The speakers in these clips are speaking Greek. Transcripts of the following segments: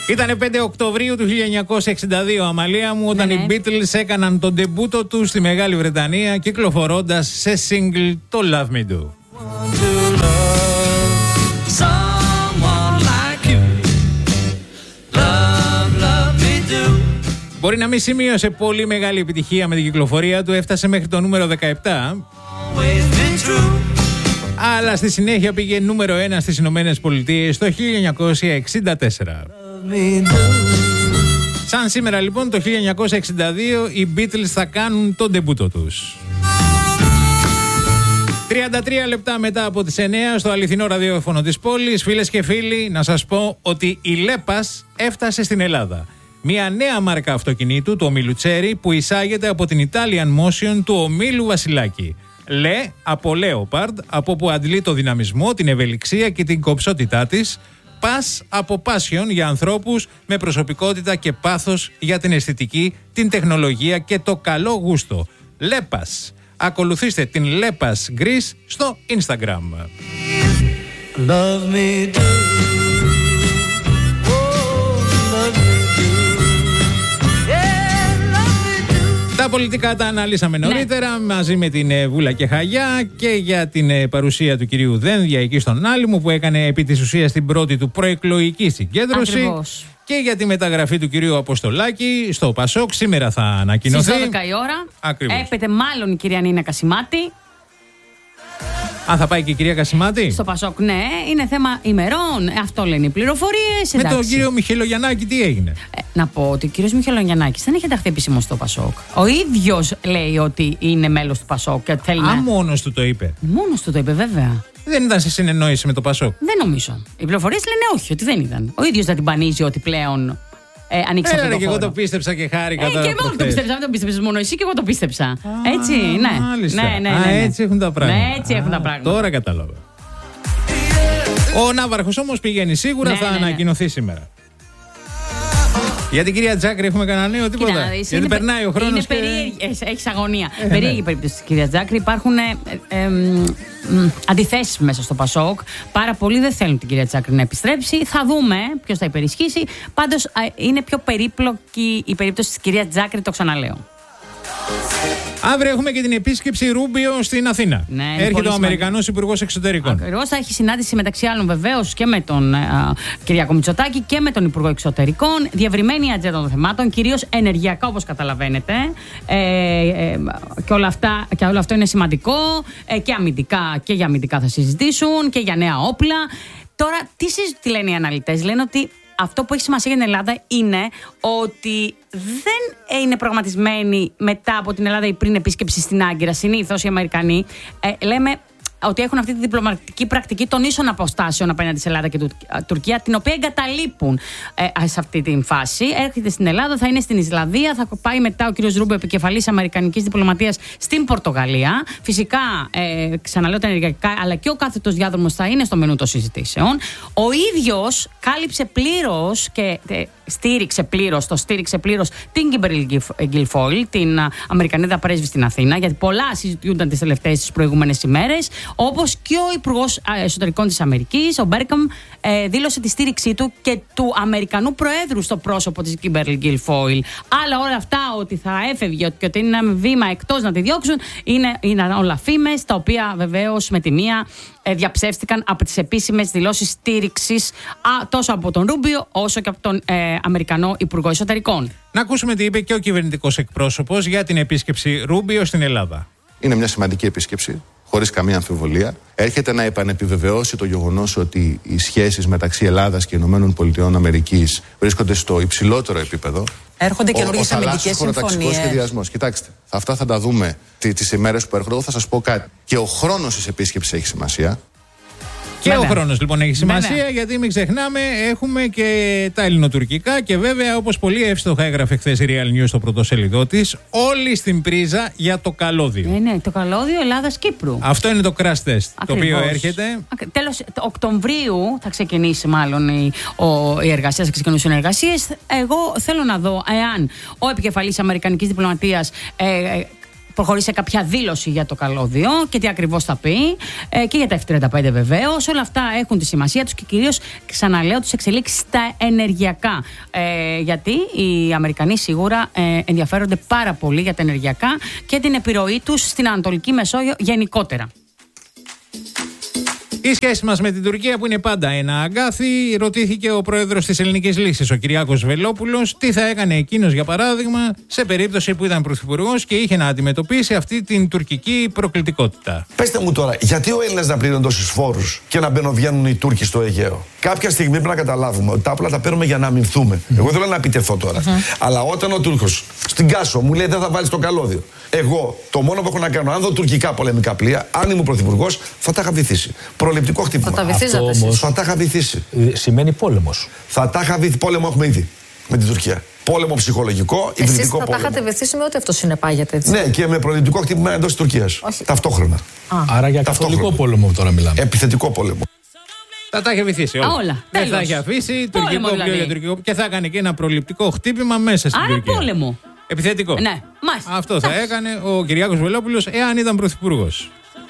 Ήτανε 5 Οκτωβρίου του 1962, Αμαλία μου, όταν οι Beatles έκαναν τον ντεμπούτο τους στη Μεγάλη Βρετανία, κυκλοφορώντας σε single το Love Me Do. Μπορεί να μην σημείωσε πολύ μεγάλη επιτυχία με την κυκλοφορία του, έφτασε μέχρι το νούμερο 17, αλλά στη συνέχεια πήγε νούμερο 1 στις Ηνωμένες Πολιτείες το 1964. Σαν σήμερα λοιπόν το 1962 οι Beatles θα κάνουν τον ντεμπούτο τους. 33 λεπτά μετά από τις 9 στο αληθινό ραδιόφωνο της πόλης, φίλες και φίλοι, να σας πω ότι η Λέπας έφτασε στην Ελλάδα. Μια νέα μάρκα αυτοκινήτου του ομίλου Cherry που εισάγεται από την Italian Motion του ομίλου Βασιλάκη. Λε από Leopard, από όπου αντλεί το δυναμισμό, την ευελιξία και την κομψότητά της. Πας από Passion για ανθρώπους με προσωπικότητα και πάθος για την αισθητική, την τεχνολογία και το καλό γούστο. Λέπας. Ακολουθήστε την Λέπας Greece στο Instagram. Love me do. Τα πολιτικά τα αναλύσαμε νωρίτερα, μαζί με την Βούλα και Χαγιά, και για την παρουσία του κυρίου Δένδια εκεί στον Άλυμο που έκανε επί της ουσίας την πρώτη του προεκλογική συγκέντρωση. Ακριβώς. Και για τη μεταγραφή του κυρίου Αποστολάκη στο Πασόκ, σήμερα θα ανακοινωθεί. Στις 12 η ώρα. Ακριβώς. Έπεται μάλλον η κυρία Νίνα Κασιμάτη. Αν θα πάει και η κυρία Κασιμάτη. Στο Πασόκ, ναι, είναι θέμα ημερών. Αυτό λένε οι πληροφορίες. Με τον κύριο Μιχελογιαννάκη τι έγινε? Να πω ότι ο κύριος Μιχελογιαννάκης δεν έχει ενταχθεί επισήμως στο Πασόκ. Ο ίδιος λέει ότι είναι μέλος του Πασόκ και θέλει να. Μόνος του το είπε. Μόνος του το είπε, βέβαια. Δεν ήταν σε συνεννόηση με το Πασόκ? Δεν νομίζω. Οι πληροφορίες λένε όχι, ότι δεν ήταν. Ο ίδιος δεν την πανίζει ότι πλέον. Ανοίξει αυτό το και εγώ το πίστεψα και χάρηκα. Και εγώ το πίστεψα, δεν το πίστεψες μόνο εσύ, και εγώ το πίστεψα. Έτσι, ναι. Μάλιστα. Ναι. Έτσι έχουν τα πράγματα. Ναι, έτσι έχουν τα πράγματα. Τώρα κατάλαβα. Ο Ναύαρχος όμως πηγαίνει σίγουρα, θα ανακοινωθεί σήμερα. Για την κυρία Τζάκρη έχουμε κανένα νέο, τίποτα? Γιατί περνάει ο χρόνος. Έχεις αγωνία. Περίεργη περίπτωση της κυρίας Τζάκρη. Υπάρχουν αντιθέσεις μέσα στο Πασόκ. Πάρα πολλοί δεν θέλουν την κυρία Τζάκρη να επιστρέψει. Θα δούμε ποιος θα υπερισχύσει. Πάντως είναι πιο περίπλοκη η περίπτωση της κυρίας Τζάκρη, το ξαναλέω. Αύριο έχουμε και την επίσκεψη Ρούμπιο στην Αθήνα. Ναι, έρχεται ο Αμερικανός Υπουργός Εξωτερικών. Ακριβώς, θα έχει συνάντηση μεταξύ άλλων βεβαίως και με τον Κυριάκο Μητσοτάκη και με τον Υπουργό Εξωτερικών. Διευρυμένη ατζέντα των θεμάτων, κυρίως ενεργειακά, όπως καταλαβαίνετε. Και όλο αυτό είναι σημαντικό. Και αμυντικά, και για αμυντικά θα συζητήσουν, και για νέα όπλα. Τώρα, τι λένε οι αναλυτές? Λένε ότι αυτό που έχει σημασία για την Ελλάδα είναι ότι δεν είναι προγραμματισμένη μετά από την Ελλάδα η πριν επίσκεψη στην Άγκυρα. Συνήθως οι Αμερικανοί λέμε ότι έχουν αυτή τη διπλωματική πρακτική των ίσων αποστάσεων απέναντι σε Ελλάδα και Τουρκία, την οποία εγκαταλείπουν σε αυτή τη φάση. Έρχεται στην Ελλάδα, θα είναι στην Ισλανδία, θα πάει μετά ο κ. Ρούμπιο, επικεφαλής αμερικανικής διπλωματίας, στην Πορτογαλία. Φυσικά, ξαναλέω τα ενεργειακά, αλλά και ο κάθετος διάδρομος θα είναι στο μενού των συζητήσεων. Ο ίδιος κάλυψε πλήρως και στήριξε πλήρως την Κίμπερλι Γκιλφόιλ, την Αμερικανίδα πρέσβη στην Αθήνα, γιατί πολλά συζητούνταν τις προηγούμενες ημέρες. Όπως και ο Υπουργός Εσωτερικών της Αμερικής, ο Μπέρκαμ, δήλωσε τη στήριξή του και του Αμερικανού Προέδρου στο πρόσωπο της Κίμπερλι Γκιλφόιλ. Αλλά όλα αυτά ότι θα έφευγε και ότι είναι ένα βήμα εκτός να τη διώξουν, είναι όλα φήμες, τα οποία βεβαίως με τη μία διαψεύστηκαν από τις επίσημες δηλώσεις στήριξης τόσο από τον Ρούμπιο όσο και από τον Αμερικανό Υπουργό Εσωτερικών. Να ακούσουμε τι είπε και ο κυβερνητικός εκπρόσωπος για την επίσκεψη Ρούμπιο στην Ελλάδα. Είναι μια σημαντική επίσκεψη, χωρίς καμία αμφιβολία. Έρχεται να επανεπιβεβαιώσει το γεγονός ότι οι σχέσεις μεταξύ Ελλάδας και ΗΠΑ βρίσκονται στο υψηλότερο επίπεδο. Έρχονται καινούργιες αμυντικές συμφωνίες. Σχεδιασμός. Κοιτάξτε, αυτά θα τα δούμε τις ημέρες που έρχονται. Εγώ θα σας πω κάτι. Και ο χρόνος της επίσκεψης έχει σημασία. Και βέβαια. Ο χρόνος λοιπόν έχει σημασία, βέβαια. Γιατί μην ξεχνάμε, έχουμε και τα ελληνοτουρκικά και βέβαια, όπως πολύ εύστοχα έγραφε χθες η Real News στο πρωτοσέλιδό της, όλοι στην πρίζα για το καλώδιο. Ναι, το καλώδιο Ελλάδας-Κύπρου. Αυτό είναι το crash test. Ακριβώς. Το οποίο έρχεται. Τέλος Οκτωβρίου θα ξεκινήσει μάλλον οι εργασίες, θα ξεκινήσουν οι εργασίες. Εγώ θέλω να δω εάν ο επικεφαλής αμερικανικής διπλωματίας προχωρήσει σε κάποια δήλωση για το καλώδιο και τι ακριβώς θα πει. Και για τα F-35 βεβαίως. Όλα αυτά έχουν τη σημασία τους και κυρίως, ξαναλέω, τους εξελίξεις στα ενεργειακά. Γιατί οι Αμερικανοί σίγουρα ενδιαφέρονται πάρα πολύ για τα ενεργειακά και την επιρροή τους στην Ανατολική Μεσόγειο γενικότερα. Η σχέση μας με την Τουρκία, που είναι πάντα ένα αγκάθι, ρωτήθηκε ο πρόεδρος της Ελληνικής Λύσης, ο Κυριάκος Βελόπουλος, τι θα έκανε εκείνος, για παράδειγμα, σε περίπτωση που ήταν πρωθυπουργός και είχε να αντιμετωπίσει αυτή την τουρκική προκλητικότητα. Πέστε μου τώρα, γιατί ο Έλληνας να πληρώνει τόσους φόρους και να μπαινοβγαίνουν οι Τούρκοι στο Αιγαίο? Κάποια στιγμή πρέπει να καταλάβουμε ότι τα όπλα τα παίρνουμε για να αμυνθούμε. Εγώ θέλω να επιτεθώ τώρα. Αλλά όταν ο Τούρκος στην Κάσο μου λέει δεν θα βάλει το καλώδιο, εγώ το μόνο που έχω να κάνω, αν δω τουρκικά πολεμικά πλοία, αν ήμουν πρωθυπουργός, θα τα είχα βυθίσει. Προληπτικό χτύπημα. Θα τα βυθίζατε εσείς. Θα τα είχα βυθίσει. Σημαίνει πόλεμος. Θα τα είχα βυθίσει. Πόλεμο έχουμε ήδη με την Τουρκία. Πόλεμο ψυχολογικό, υβριδικό πόλεμο. Εσείς θα τα είχατε βυθίσει με ό,τι αυτό συνεπάγεται, έτσι? Ναι, και με προληπτικό χτύπημα εντός της Τουρκίας. Ταυτόχρονα. Άρα για καθολικό πόλεμο τώρα μιλάμε. Επιθετικό πόλεμο. Θα τα είχε βυθίσει όλα. Δεν τέλος. θα είχε αφήσει τουρκικό δηλαδή. πλοίο για τουρκικό και θα έκανε και ένα προληπτικό χτύπημα μέσα στην Τουρκία. Άρα πόλεμο. Επιθετικό. Ναι, μάλιστα. Αυτό θα έκανε ο Κυριάκος Βελόπουλος εάν ήταν πρωθυπουργός.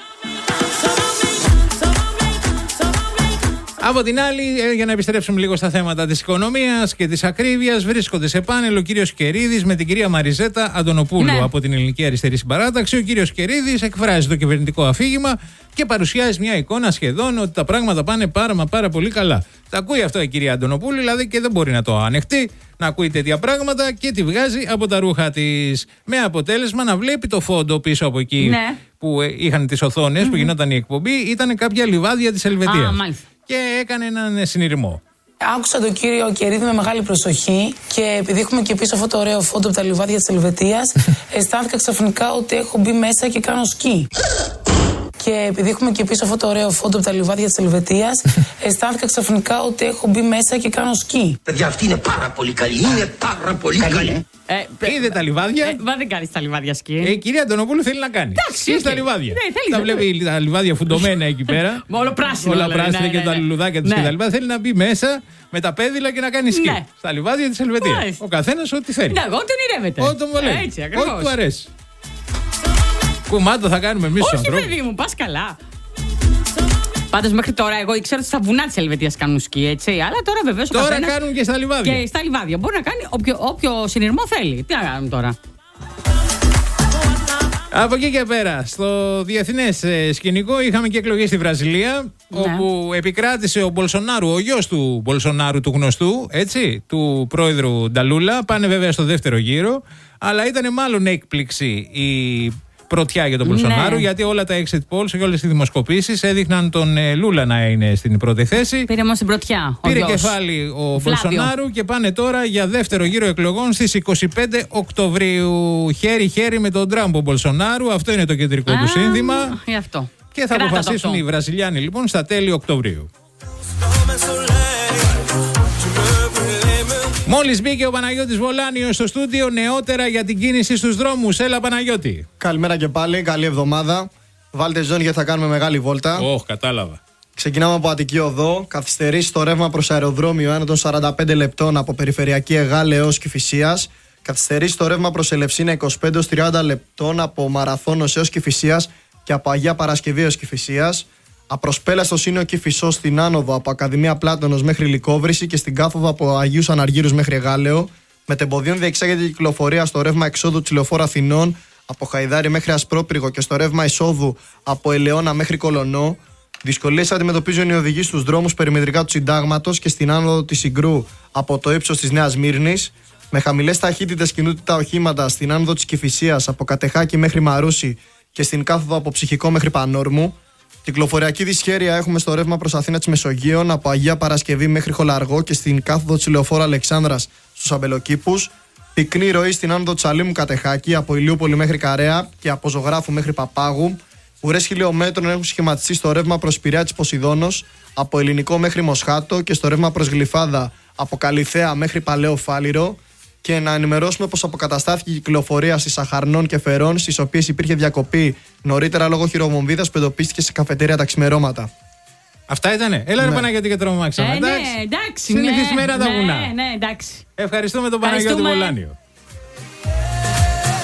Από την άλλη, για να επιστρέψουμε λίγο στα θέματα της οικονομίας και της ακρίβειας, βρίσκονται σε πάνελ ο κύριος Κερίδης με την κυρία Μαριζέτα Αντωνοπούλου από την Ελληνική Αριστερή Συμπαράταξη. Ο κύριος Κερίδης εκφράζει το κυβερνητικό αφήγημα και παρουσιάζει μια εικόνα σχεδόν ότι τα πράγματα πάνε πάρα πολύ καλά. Τα ακούει αυτό η κυρία Αντωνοπούλου, δηλαδή, και δεν μπορεί να το ανεχτεί, να ακούει τέτοια πράγματα και τη βγάζει από τα ρούχα της. Με αποτέλεσμα να βλέπει το φόντο πίσω από εκεί που είχαν τις οθόνες που γινόταν η εκπομπή, ήταν κάποια λιβάδια της Ελβετίας. Και έκανε έναν συνειρμό. Άκουσα τον κύριο Κερίδη με μεγάλη προσοχή και επειδή έχουμε και πίσω αυτό το ωραίο φόντο από τα λιβάδια της Ελβετίας, αισθάνθηκα ξαφνικά ότι έχω μπει μέσα και κάνω σκι. Και επειδή έχουμε και πίσω αυτό το ωραίο φόντο από τα λιβάδια της Ελβετίας, αισθάνθηκα ξαφνικά ότι έχω μπει μέσα και κάνω σκι. Παιδιά, αυτή είναι πάρα πολύ καλή. Είναι πάρα πολύ καλή. Είδε τα λιβάδια. Μα δεν κάνει τα λιβάδια σκι. Η κυρία Αντωνοπούλου θέλει να κάνει. Σκι στα λιβάδια. Τα βλέπει τα λιβάδια φουντωμένα εκεί πέρα. Όλο πράσινο. Όλα πράσινα και τα λουλουδάκια τη κτλ. Θέλει να μπει μέσα με τα πέδιλα και να κάνει σκι. Στα λιβάδια τη Ελβετίας. Ο καθένας ό,τι θέλει. Ναι, ό,τι ονειρεύεται. Ό,τι τον βολεύει. Ό,τι του αρέσει. Κουμάντο θα κάνουμε εμείς τους ανθρώπους. Όχι, παιδί μου, πας καλά. Πάντως μέχρι τώρα εγώ ήξερα ότι στα βουνά της Ελβετίας κάνουν σκι, έτσι. Αλλά τώρα βεβαίως. Τώρα κάνουν και στα λιβάδια. Και στα λιβάδια. Μπορεί να κάνει όποιο συνειρμό θέλει. Τι να κάνουν τώρα. Από εκεί και πέρα, στο διεθνές σκηνικό είχαμε και εκλογές στη Βραζιλία, όπου επικράτησε ο Μπολσονάρου, ο γιος του Μπολσονάρου, του γνωστού, έτσι, του πρόεδρου Νταλούλα. Πάνε βέβαια στο δεύτερο γύρο, αλλά ήταν μάλλον έκπληξη η πρωτιά για τον Μπολσονάρου, γιατί όλα τα exit polls και όλες οι δημοσκοπήσεις έδειχναν τον Λούλα να είναι στην πρώτη θέση. Πήρε όμως την πρωτιά. Πήρε κεφάλι ο Μπολσονάρου και πάνε τώρα για δεύτερο γύρο εκλογών στις 25 Οκτωβρίου. Χέρι-χέρι με τον Τραμπ ο Μπολσονάρου. Αυτό είναι το κεντρικό του σύνθημα. Αυτό. Και θα αποφασίσουν οι Βραζιλιάνοι λοιπόν στα τέλη Οκτωβρίου. Μόλις μπήκε ο Παναγιώτης Βολάνιος στο στούντιο, νεότερα για την κίνηση στους δρόμους. Έλα Παναγιώτη. Καλημέρα και πάλι, καλή εβδομάδα. Βάλτε ζώνη γιατί θα κάνουμε μεγάλη βόλτα. Κατάλαβα. Ξεκινάμε από Αττική Οδό. Καθυστερήσει το ρεύμα προς αεροδρόμιο έναντι των 45 λεπτών από περιφερειακή Εγάλε έως Κηφισίας. Καθυστερήσει το ρεύμα προς Ελευσίνα 25 έως 30 λεπτών από Μαραθώνος έως Κηφισίας και από Αγία Παρασκευή έως Κηφισίας. Απροσπέλαστο είναι ο Κηφισός στην άνοδο από Ακαδημία Πλάτωνος μέχρι Λυκόβρηση και στην κάθοδο από Αγίους Αναργύρους μέχρι Εγάλεο. Μετεμποδίων διεξάγεται η κυκλοφορία στο ρεύμα εξόδου της Λεωφόρου Αθηνών από Χαϊδάρι μέχρι Ασπρόπυργο και στο ρεύμα εισόδου από Ελαιώνα μέχρι Κολονό. Δυσκολίες αντιμετωπίζουν οι οδηγοί στους δρόμους περιμετρικά του Συντάγματος και στην άνοδο της Συγκρού από το ύψος της Νέας Μύρνης. Με χαμηλές ταχύτητες κινούνται τα οχήματα στην άνοδο της Κηφισίας από Κατεχάκη μέχρι Μαρούσι και στην κάθοδο από Ψυχικό μέχρι Πανόρμου. Κυκλοφοριακή δυσχέρεια έχουμε στο ρεύμα προς Αθήνα της Μεσογείων από Αγία Παρασκευή μέχρι Χολαργό και στην κάθοδο της Λεωφόρου Αλεξάνδρας στους Αμπελοκήπους. Πυκνή ροή στην άνοδο της Αλήμου Κατεχάκη από Ηλιούπολη μέχρι Καρέα και από Ζωγράφου μέχρι Παπάγου. Ουρές χιλιόμετρων έχουν σχηματιστεί στο ρεύμα προς Πειραιά της Ποσειδώνος από Ελληνικό μέχρι Μοσχάτο και στο ρεύμα προς Γλυφάδα από Καλιθέα μέχρι Παλαιό Φάληρο. Και να ενημερώσουμε πως αποκαταστάθηκε η κυκλοφορία στις Αχαρνών και Φερών, στις οποίες υπήρχε διακοπή νωρίτερα λόγω χειροβομβίδας που εντοπίστηκε σε καφετέρια τα ξημερώματα. Αυτά ήτανε. Έλα ρε Παναγιώτη και τρομάξαμε. Εντάξει. Συνηθισμένα τα βουνά. Ναι, εντάξει. Ευχαριστούμε τον Παναγιώτη Βολάνιο.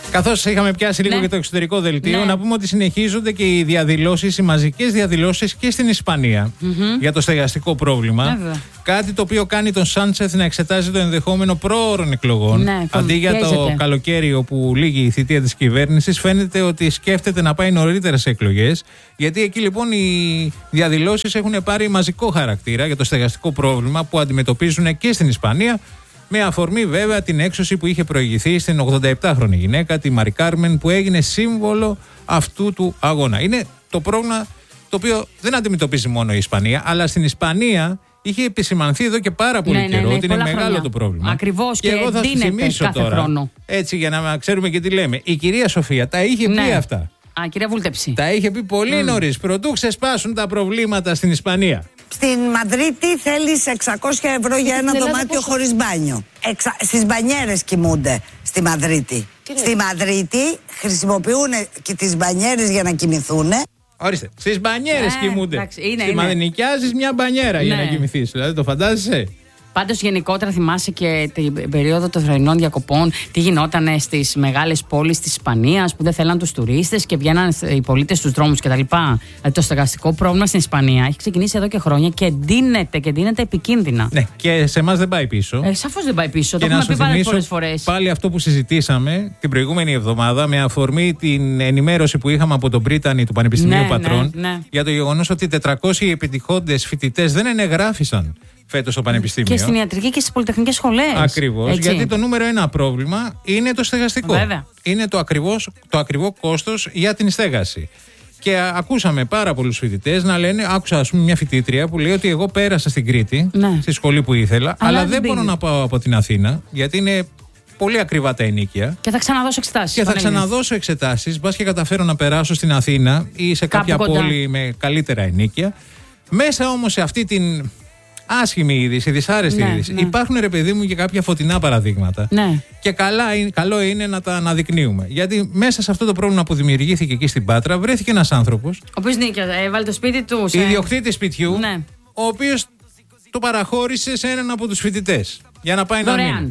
Καθώς είχαμε πιάσει λίγο και το εξωτερικό δελτίο, να πούμε ότι συνεχίζονται και οι διαδηλώσεις, οι μαζικές διαδηλώσεις και στην Ισπανία για το στεγαστικό πρόβλημα. Κάτι το οποίο κάνει τον Σάντσεθ να εξετάζει το ενδεχόμενο πρόωρων εκλογών. Αντί για το καλοκαίρι όπου λύγει η θητεία της κυβέρνησης, φαίνεται ότι σκέφτεται να πάει νωρίτερα σε εκλογές. Γιατί εκεί λοιπόν οι διαδηλώσεις έχουν πάρει μαζικό χαρακτήρα για το στεγαστικό πρόβλημα που αντιμετωπίζουν και στην Ισπανία. Με αφορμή βέβαια την έξωση που είχε προηγηθεί στην 87χρονη γυναίκα, τη Μαρι Κάρμεν, που έγινε σύμβολο αυτού του αγώνα. Είναι το πρόβλημα το οποίο δεν αντιμετωπίζει μόνο η Ισπανία, αλλά στην Ισπανία είχε επισημανθεί εδώ και πάρα πολύ καιρό ότι είναι μεγάλο το πρόβλημα. Ακριβώς, και εγώ θα σου θυμίσω τώρα, χρόνο. Έτσι για να ξέρουμε και τι λέμε. Η κυρία Σοφία τα είχε πει αυτά. Κυρία Βούλτεψη. Τα είχε πει πολύ νωρίς, προτού ξεσπάσουν τα προβλήματα στην Ισπανία. Στην Μαδρίτη θέλεις 600 ευρώ για ένα δωμάτιο χωρίς μπάνιο. Στις μπανιέρες κοιμούνται στη Μαδρίτη. Στη Μαδρίτη χρησιμοποιούν και τις μπανιέρες για να κοιμηθούν. Ορίστε, στις μπανιέρες κοιμούνται. Στη Μαδρίτη νοικιάζεις μια μπανιέρα για να κοιμηθείς. Δηλαδή το φαντάζεσαι. Πάντως, γενικότερα θυμάσαι και την περίοδο των θερινών διακοπών, τι γινόταν στις μεγάλες πόλεις της Ισπανίας που δεν θέλαν τους τουρίστες και βγαίναν οι πολίτες στους δρόμους κτλ. Το στεγαστικό πρόβλημα στην Ισπανία έχει ξεκινήσει εδώ και χρόνια και ντύνεται επικίνδυνα. Ναι, και σε εμάς δεν πάει πίσω. Σαφώς δεν πάει πίσω. Το έχουμε πει πάρα πολλές φορές. Πάλι αυτό που συζητήσαμε την προηγούμενη εβδομάδα με αφορμή την ενημέρωση που είχαμε από τον Πρίτανη του Πανεπιστημίου Πατρών για το γεγονός ότι 400 επιτυχόντες φοιτητές δεν ενεγράφησαν φέτος στο Πανεπιστήμιο. Και στην ιατρική και στις πολυτεχνικές σχολές. Ακριβώς. Γιατί το νούμερο ένα πρόβλημα είναι το στεγαστικό. Βέβαια. Είναι το ακριβό κόστος για την στέγαση. Και ακούσαμε πάρα πολλούς φοιτητές να λένε, άκουσα ας πούμε μια φοιτήτρια που λέει ότι εγώ πέρασα στην Κρήτη, στη σχολή που ήθελα, αλλά δεν μπορώ να πάω από την Αθήνα, γιατί είναι πολύ ακριβά τα ενοίκια. Και θα ξαναδώσω εξετάσεις. Και θα ξαναδώσω εξετάσεις, μπας και καταφέρω να περάσω στην Αθήνα ή σε κάποια πόλη με καλύτερα ενοίκια. Μέσα όμως σε αυτή την άσχημη είδηση, δυσάρεστη είδηση. Υπάρχουν, ρε παιδί μου, και κάποια φωτεινά παραδείγματα. Και καλό είναι να τα αναδεικνύουμε. Γιατί μέσα σε αυτό το πρόβλημα που δημιουργήθηκε εκεί στην Πάτρα, βρέθηκε ένας άνθρωπος. Ο οποίος έβαλε το σπίτι του. Ιδιοκτήτης σπιτιού, ο οποίος το παραχώρησε σε έναν από τους φοιτητές. Για να πάει να μείνει.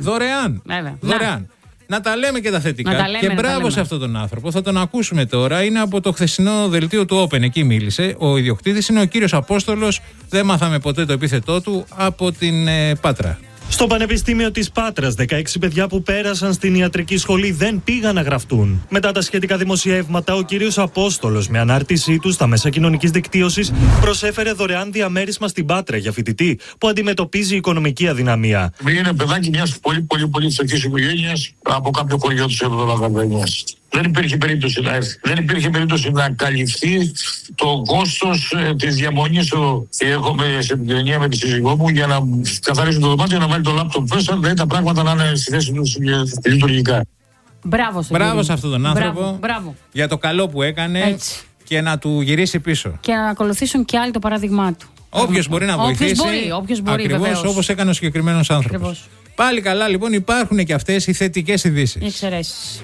Δωρεάν. Να τα λέμε και τα θετικά. Και μπράβο σε αυτόν τον άνθρωπο. Θα τον ακούσουμε τώρα. Είναι από το χθεσινό δελτίο του Open. Εκεί μίλησε. Ο ιδιοκτήτης είναι ο κύριος Απόστολος. Δεν μάθαμε ποτέ το επίθετό του από την Πάτρα. Στο Πανεπιστήμιο της Πάτρας, 16 παιδιά που πέρασαν στην ιατρική σχολή δεν πήγαν να γραφτούν. Μετά τα σχετικά δημοσιεύματα, ο κύριος Απόστολος, με ανάρτησή του στα μέσα κοινωνικής δικτύωσης, προσέφερε δωρεάν διαμέρισμα στην Πάτρα για φοιτητή που αντιμετωπίζει οικονομική αδυναμία. Είναι παιδάκι μιας πολύ φτωχής οικογένειας από κάποιο χωριό της Ευρωλαγαδένειας. Δεν υπήρχε περίπτωση να έρθει. Δεν υπήρχε περίπτωση να καλυφθεί το κόστος της διαμονής του. Έχουμε σε επικοινωνία με τη σύζυγό μου για να καθαρίσουν το δωμάτιο, να βάλει το λάπτοπ μέσα, δηλαδή τα πράγματα να είναι στη θέση του λειτουργικά. Μπράβο σε αυτόν τον άνθρωπο. Μπράβο. Για το καλό που έκανε και να του γυρίσει πίσω. Και να ακολουθήσουν και άλλοι το παράδειγμά του. Όποιος μπορεί να βοηθήσει. Όποιος μπορεί, ακριβώς όπως έκανε ο συγκεκριμένος άνθρωπος. Πάλι καλά, λοιπόν, υπάρχουν και αυτές οι θετικές ειδήσεις. Οι εξαιρέσεις.